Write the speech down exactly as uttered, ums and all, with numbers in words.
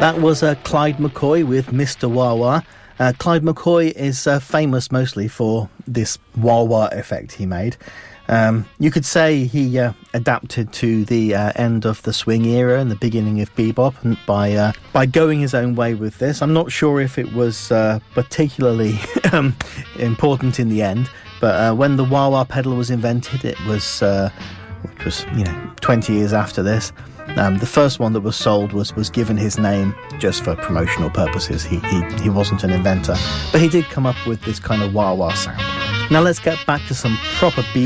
That was uh, Clyde McCoy with Mister Wah Wah. Uh, Clyde McCoy is uh, famous mostly for this wah-wah effect he made. Um, you could say he uh, adapted to the uh, end of the swing era and the beginning of bebop and by uh, by going his own way with this. I'm not sure if it was uh, particularly um, important in the end, but uh, when the wah-wah pedal was invented, it was uh, which was you know twenty years after this. Um, the first one that was sold was, was given his name just for promotional purposes. He, he he wasn't an inventor, but he did come up with this kind of wah-wah sound. Now let's get back to some proper beat.